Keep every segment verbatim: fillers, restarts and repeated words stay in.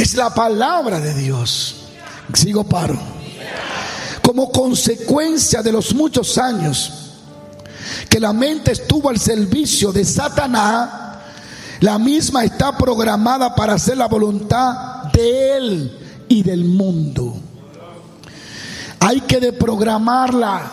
Es la palabra de Dios. Sigo paro. Como consecuencia de los muchos años que la mente estuvo al servicio de Satanás, la misma está programada para hacer la voluntad de él y del mundo. Hay que deprogramarla.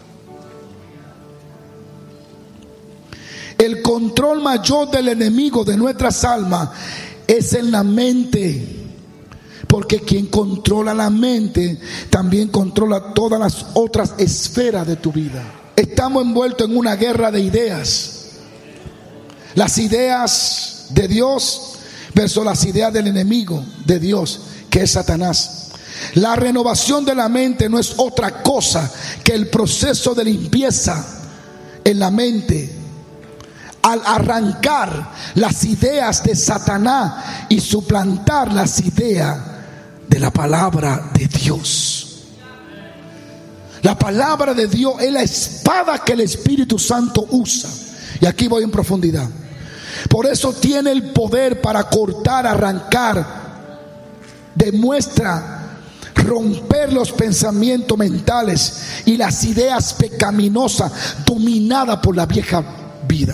El control mayor del enemigo de nuestras almas es en la mente. Porque quien controla la mente también controla todas las otras esferas de tu vida. Estamos envueltos en una guerra de ideas. Las ideas de Dios versus las ideas del enemigo de Dios, que es Satanás. La renovación de la mente no es otra cosa que el proceso de limpieza en la mente, al arrancar las ideas de Satanás y suplantar las ideas de la palabra de Dios. La palabra de Dios es la espada que el Espíritu Santo usa. Y aquí voy en profundidad. Por eso tiene el poder para cortar, arrancar, demuestra romper los pensamientos mentales y las ideas pecaminosas dominadas por la vieja vida.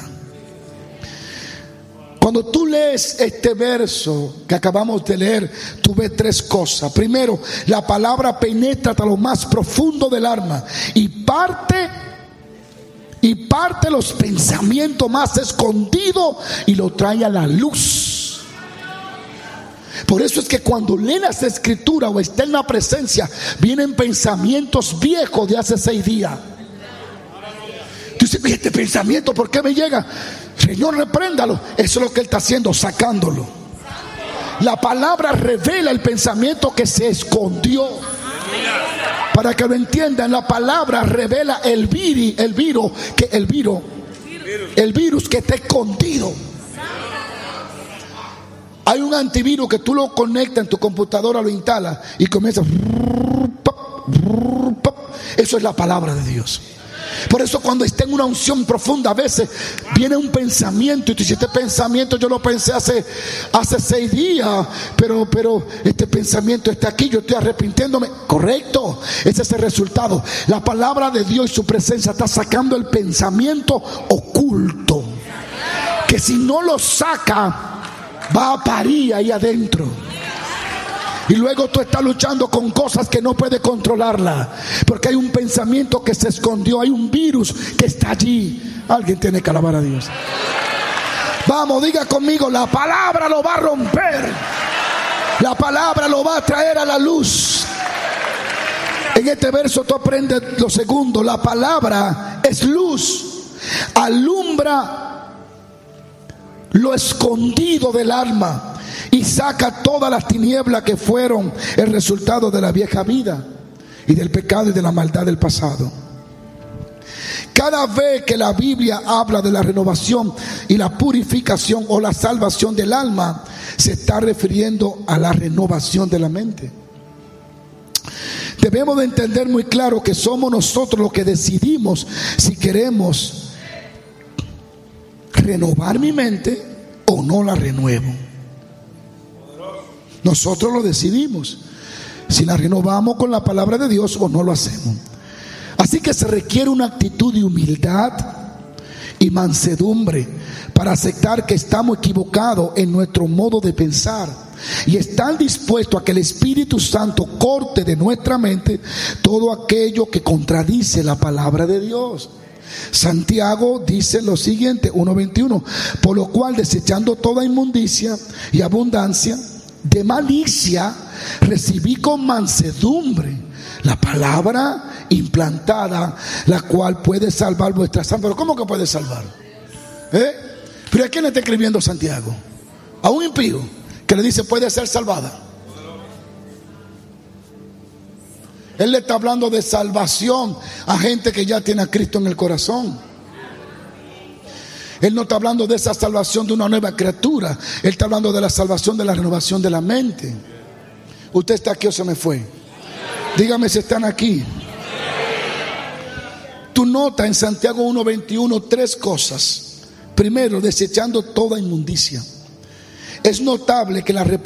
Cuando tú lees este verso que acabamos de leer, tú ves tres cosas. Primero, la palabra penetra hasta lo más profundo del alma y parte y parte los pensamientos más escondidos y lo trae a la luz. Por eso es que cuando lee las escrituras o está en la presencia, vienen pensamientos viejos de hace seis días. Tú dices, este pensamiento, ¿por qué me llega? Señor, repréndalo. Eso es lo que Él está haciendo, sacándolo. La palabra revela el pensamiento que se escondió. Para que lo entiendan, la palabra revela el virus, el virus, que el virus, el virus que está escondido. Hay un antivirus que tú lo conectas en tu computadora, lo instalas y comienza. Eso es la palabra de Dios. Por eso cuando está en una unción profunda, a veces viene un pensamiento y tú dices, este pensamiento yo lo pensé hace, hace seis días, pero, pero este pensamiento está aquí, yo estoy arrepintiéndome. Correcto, ese es el resultado. La palabra de Dios y su presencia está sacando el pensamiento oculto, que si no lo saca va a parir ahí adentro. Y luego tú estás luchando con cosas que no puedes controlarla, porque hay un pensamiento que se escondió, hay un virus que está allí. Alguien tiene que alabar a Dios. Vamos, diga conmigo, la palabra lo va a romper. La palabra lo va a traer a la luz. En este verso tú aprendes lo segundo. La palabra es luz. Alumbra lo escondido del alma y saca todas las tinieblas que fueron el resultado de la vieja vida y del pecado y de la maldad del pasado. Cada vez que la Biblia habla de la renovación y la purificación o la salvación del alma, se está refiriendo a la renovación de la mente. Debemos de entender muy claro que somos nosotros los que decidimos si queremos renovar mi mente o no la renuevo. Nosotros lo decidimos si la renovamos con la palabra de Dios o no lo hacemos. Así que se requiere una actitud de humildad y mansedumbre para aceptar que estamos equivocados en nuestro modo de pensar y estar dispuestos a que el Espíritu Santo corte de nuestra mente todo aquello que contradice la palabra de Dios. Santiago dice lo siguiente, uno veintiuno: por lo cual, desechando toda inmundicia y abundancia de malicia, recibí con mansedumbre la palabra implantada, la cual puede salvar vuestras almas. Pero ¿cómo que puede salvar? ¿Eh? ¿Pero a quién le está escribiendo Santiago? A un impío que le dice puede ser salvada. Él le está hablando de salvación a gente que ya tiene a Cristo en el corazón. Él no está hablando de esa salvación de una nueva criatura. Él está hablando de la salvación de la renovación de la mente. ¿Usted está aquí o se me fue? Dígame si están aquí. Tú notas en Santiago uno veintiuno tres cosas. Primero, desechando toda inmundicia. Es notable que la